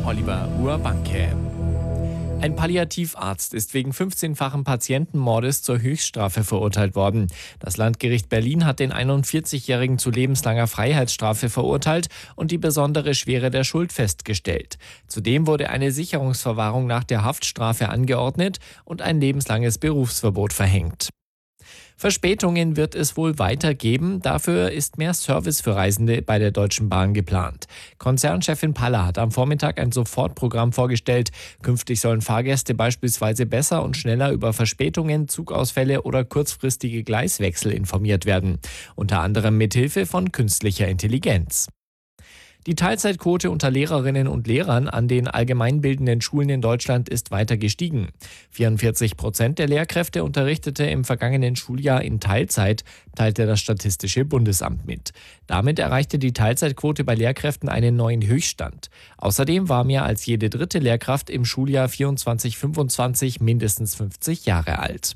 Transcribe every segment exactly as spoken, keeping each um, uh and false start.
Oliver Urbanke. Ein Palliativarzt ist wegen fünfzehnfachen Patientenmordes zur Höchststrafe verurteilt worden. Das Landgericht Berlin hat den einundvierzigjährigen zu lebenslanger Freiheitsstrafe verurteilt und die besondere Schwere der Schuld festgestellt. Zudem wurde eine Sicherungsverwahrung nach der Haftstrafe angeordnet und ein lebenslanges Berufsverbot verhängt. Verspätungen wird es wohl weitergeben. Dafür ist mehr Service für Reisende bei der Deutschen Bahn geplant. Konzernchefin Paller hat am Vormittag ein Sofortprogramm vorgestellt. Künftig sollen Fahrgäste beispielsweise besser und schneller über Verspätungen, Zugausfälle oder kurzfristige Gleiswechsel informiert werden. Unter anderem mithilfe von künstlicher Intelligenz. Die Teilzeitquote unter Lehrerinnen und Lehrern an den allgemeinbildenden Schulen in Deutschland ist weiter gestiegen. vierundvierzig Prozent der Lehrkräfte unterrichtete im vergangenen Schuljahr in Teilzeit, teilte das Statistische Bundesamt mit. Damit erreichte die Teilzeitquote bei Lehrkräften einen neuen Höchststand. Außerdem war mehr als jede dritte Lehrkraft im Schuljahr vierundzwanzig fünfundzwanzig mindestens fünfzig Jahre alt.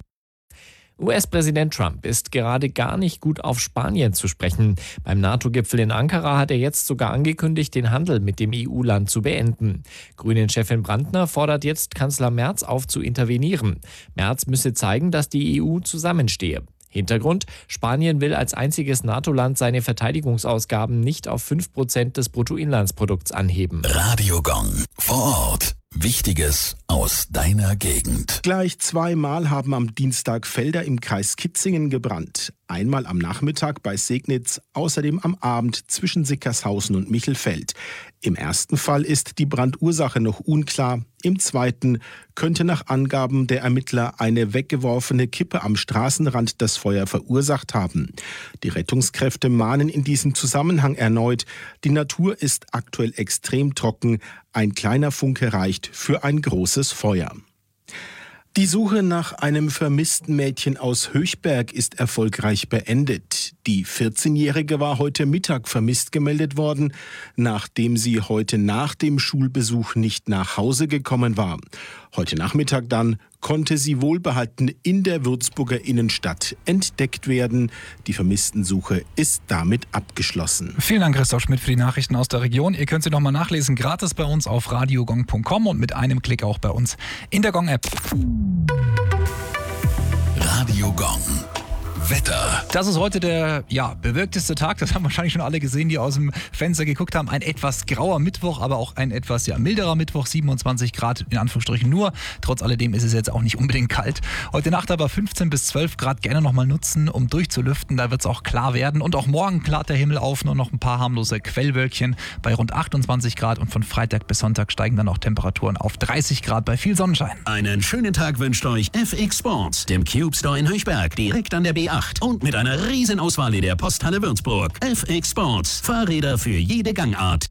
U S-Präsident Trump ist gerade gar nicht gut auf Spanien zu sprechen. Beim NATO-Gipfel in Ankara hat er jetzt sogar angekündigt, den Handel mit dem E U-Land zu beenden. Grünen-Chefin Brandner fordert jetzt Kanzler Merz auf zu intervenieren. Merz müsse zeigen, dass die E U zusammenstehe. Hintergrund: Spanien will als einziges NATO-Land seine Verteidigungsausgaben nicht auf fünf Prozent des Bruttoinlandsprodukts anheben. Radio Gong vor Ort. Wichtiges aus deiner Gegend. Gleich zweimal haben am Dienstag Felder im Kreis Kitzingen gebrannt. Einmal am Nachmittag bei Segnitz, außerdem am Abend zwischen Sickershausen und Michelfeld. Im ersten Fall ist die Brandursache noch unklar. Im zweiten könnte nach Angaben der Ermittler eine weggeworfene Kippe am Straßenrand das Feuer verursacht haben. Die Rettungskräfte mahnen in diesem Zusammenhang erneut: Die Natur ist aktuell extrem trocken. Ein kleiner Funke reicht für ein großes Feuer. Die Suche nach einem vermissten Mädchen aus Höchberg ist erfolgreich beendet. Die vierzehnjährige war heute Mittag vermisst gemeldet worden, nachdem sie heute nach dem Schulbesuch nicht nach Hause gekommen war. Heute Nachmittag dann konnte sie wohlbehalten in der Würzburger Innenstadt entdeckt werden. Die Vermisstensuche ist damit abgeschlossen. Vielen Dank, Christoph Schmidt, für die Nachrichten aus der Region. Ihr könnt sie nochmal nachlesen, gratis bei uns auf radiogong punkt com und mit einem Klick auch bei uns in der Gong-App. Radio Gong. Wetter. Das ist heute der ja, bewölkteste Tag. Das haben wahrscheinlich schon alle gesehen, die aus dem Fenster geguckt haben. Ein etwas grauer Mittwoch, aber auch ein etwas ja, milderer Mittwoch. siebenundzwanzig Grad in Anführungsstrichen nur. Trotz alledem ist es jetzt auch nicht unbedingt kalt. Heute Nacht aber fünfzehn bis zwölf Grad gerne nochmal nutzen, um durchzulüften. Da wird es auch klar werden. Und auch morgen klart der Himmel auf. Nur noch ein paar harmlose Quellwölkchen bei rund achtundzwanzig Grad. Und von Freitag bis Sonntag steigen dann auch Temperaturen auf dreißig Grad bei viel Sonnenschein. Einen schönen Tag wünscht euch F X Sports, dem Cube Store in Höchberg, direkt an der B acht. Und mit einer riesen Auswahl in der Posthalle Würzburg. F X Sports, Fahrräder für jede Gangart.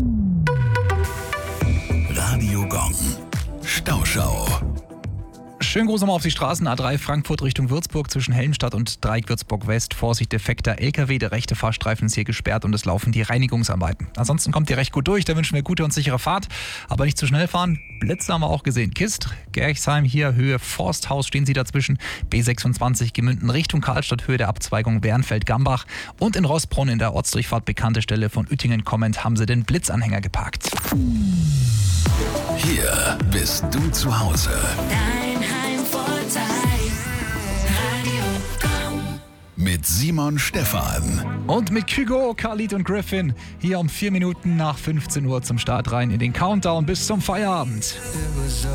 Radio Gong. Stauschau. Schönen Gruß nochmal auf die Straßen. A drei Frankfurt Richtung Würzburg zwischen Helmstadt und Dreieck Würzburg West. Vorsicht, defekter L K W. Der rechte Fahrstreifen ist hier gesperrt und es laufen die Reinigungsarbeiten. Ansonsten kommt ihr recht gut durch. Da wünschen wir gute und sichere Fahrt. Aber nicht zu schnell fahren. Blitze haben wir auch gesehen. Kist, Gerchsheim hier, Höhe Forsthaus stehen sie dazwischen. B sechsundzwanzig Gemünden Richtung Karlstadt, Höhe der Abzweigung Bernfeld-Gambach. Und in Rossbrunn in der Ortsdurchfahrt bekannte Stelle von Uettingen kommend haben sie den Blitzanhänger geparkt. Hier bist du zu Hause. Dein Heimvorteil. Radio Gong. Mit Simon Stephan. Und mit Kygo, Khalid und Griffin hier um vier Minuten nach fünfzehn Uhr zum Start rein in den Countdown bis zum Feierabend.